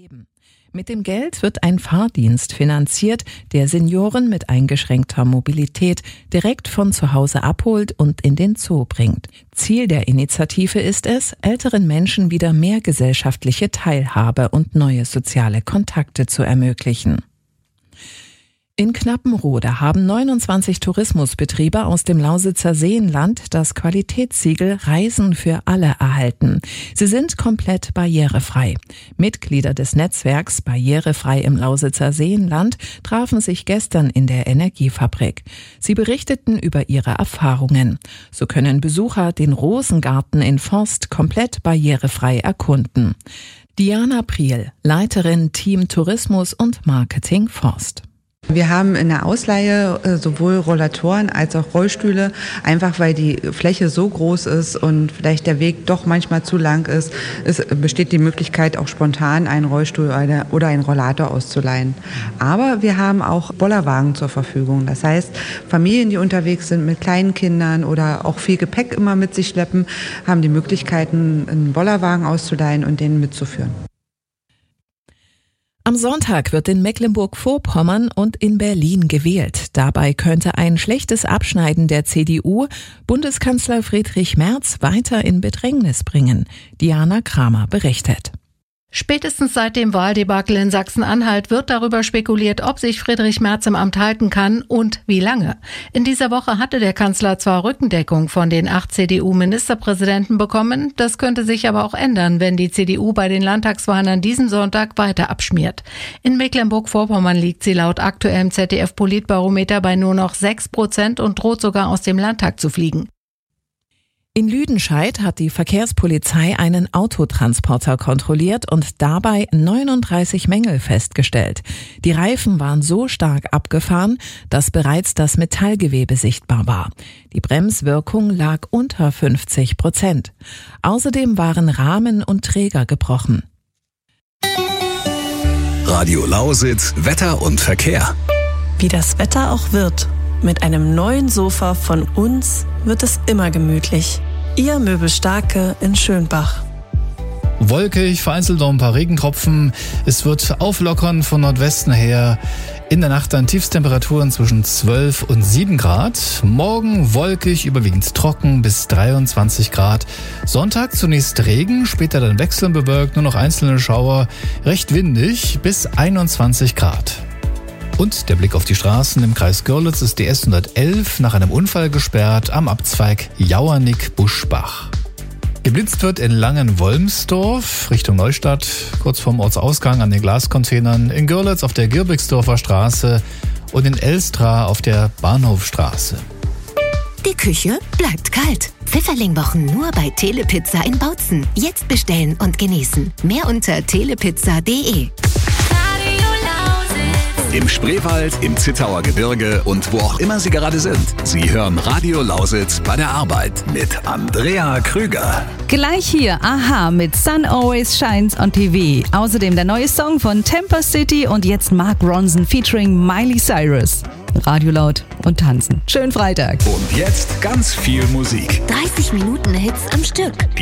leben. Mit dem Geld wird ein Fahrdienst finanziert, der Senioren mit eingeschränkter Mobilität direkt von zu Hause abholt und in den Zoo bringt. Ziel der Initiative ist es, älteren Menschen wieder mehr gesellschaftliche Teilhabe und neue soziale Kontakte zu ermöglichen. In Knappenrode haben 29 Tourismusbetriebe aus dem Lausitzer Seenland das Qualitätssiegel Reisen für alle erhalten. Sie sind komplett barrierefrei. Mitglieder des Netzwerks Barrierefrei im Lausitzer Seenland trafen sich gestern in der Energiefabrik. Sie berichteten über ihre Erfahrungen. So können Besucher den Rosengarten in Forst komplett barrierefrei erkunden. Diana Priel, Leiterin Team Tourismus und Marketing Forst. Wir haben in der Ausleihe sowohl Rollatoren als auch Rollstühle, einfach weil die Fläche so groß ist und vielleicht der Weg doch manchmal zu lang ist. Es besteht die Möglichkeit, auch spontan einen Rollstuhl oder einen Rollator auszuleihen. Aber wir haben auch Bollerwagen zur Verfügung. Das heißt, Familien, die unterwegs sind mit kleinen Kindern oder auch viel Gepäck immer mit sich schleppen, haben die Möglichkeiten, einen Bollerwagen auszuleihen und den mitzuführen. Am Sonntag wird in Mecklenburg-Vorpommern und in Berlin gewählt. Dabei könnte ein schlechtes Abschneiden der CDU Bundeskanzler Friedrich Merz weiter in Bedrängnis bringen. Diana Kramer berichtet. Spätestens seit dem Wahldebakel in Sachsen-Anhalt wird darüber spekuliert, ob sich Friedrich Merz im Amt halten kann und wie lange. In dieser Woche hatte der Kanzler zwar Rückendeckung von den 8 CDU-Ministerpräsidenten bekommen, das könnte sich aber auch ändern, wenn die CDU bei den Landtagswahlen an diesem Sonntag weiter abschmiert. In Mecklenburg-Vorpommern liegt sie laut aktuellem ZDF-Politbarometer bei nur noch 6% und droht sogar aus dem Landtag zu fliegen. In Lüdenscheid hat die Verkehrspolizei einen Autotransporter kontrolliert und dabei 39 Mängel festgestellt. Die Reifen waren so stark abgefahren, dass bereits das Metallgewebe sichtbar war. Die Bremswirkung lag unter 50%. Außerdem waren Rahmen und Träger gebrochen. Radio Lausitz, Wetter und Verkehr. Wie das Wetter auch wird, mit einem neuen Sofa von uns wird es immer gemütlich. Ihr Möbelstarke in Schönbach. Wolkig, vereinzelt noch ein paar Regentropfen. Es wird auflockern von Nordwesten her. In der Nacht dann Tiefstemperaturen zwischen 12 und 7 Grad. Morgen wolkig, überwiegend trocken bis 23 Grad. Sonntag zunächst Regen, später dann wechselnd bewölkt, nur noch einzelne Schauer. Recht windig bis 21 Grad. Und der Blick auf die Straßen. Im Kreis Görlitz ist die S111 nach einem Unfall gesperrt am Abzweig Jauernick-Buschbach. Geblitzt wird in Langen-Wolmsdorf Richtung Neustadt, kurz vorm Ortsausgang an den Glascontainern, in Görlitz auf der Girbigsdorfer Straße und in Elstra auf der Bahnhofstraße. Die Küche bleibt kalt. Pfifferlingwochen nur bei Telepizza in Bautzen. Jetzt bestellen und genießen. Mehr unter telepizza.de. Im Spreewald, im Zittauer Gebirge und wo auch immer Sie gerade sind. Sie hören Radio Lausitz bei der Arbeit mit Andrea Krüger. Gleich hier, Aha, mit Sun Always Shines on TV. Außerdem der neue Song von Temper City und jetzt Mark Ronson featuring Miley Cyrus. Radio laut und tanzen. Schönen Freitag. Und jetzt ganz viel Musik. 30 Minuten Hits am Stück.